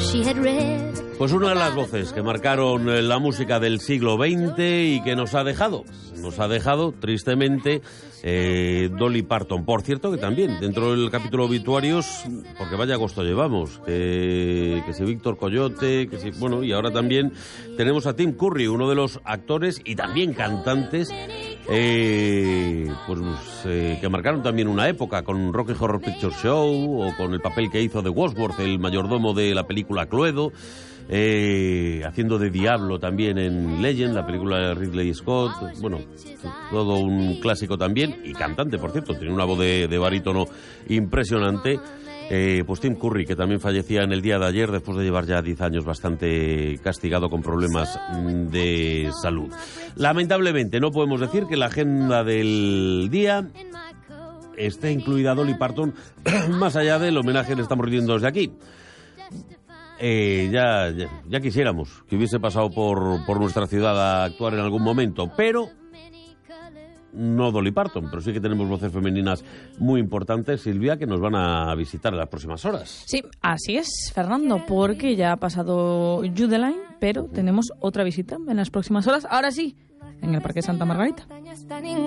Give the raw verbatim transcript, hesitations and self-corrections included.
Pues una de las voces que marcaron la música del siglo veinte y que nos ha dejado, nos ha dejado tristemente eh, Dolly Parton. Por cierto, que también dentro del capítulo obituarios, porque vaya agosto llevamos, que, que si Víctor Coyote, que si, bueno, y ahora también tenemos a Tim Curry, uno de los actores y también cantantes Eh, pues eh, que marcaron también una época con Rocky Horror Picture Show o con el papel que hizo de Wadsworth, el mayordomo de la película Cluedo, eh, haciendo de Diablo también en Legend, la película de Ridley Scott. Bueno, todo un clásico también, y cantante, por cierto, tiene una voz de, de barítono impresionante. Eh, pues Tim Curry, que también fallecía en el día de ayer después de llevar ya diez años bastante castigado con problemas de salud. Lamentablemente no podemos decir que la agenda del día esté incluida Dolly Parton, más allá del homenaje que le estamos rindiendo desde aquí. Eh, ya, ya, ya quisiéramos que hubiese pasado por, por nuestra ciudad a actuar en algún momento, pero no Dolly Parton, pero sí que tenemos voces femeninas muy importantes, Silvia, que nos van a visitar en las próximas horas. Sí, así es, Fernando, porque ya ha pasado Judeline, pero tenemos otra visita en las próximas horas, ahora sí, en el Parque Santa Margarita.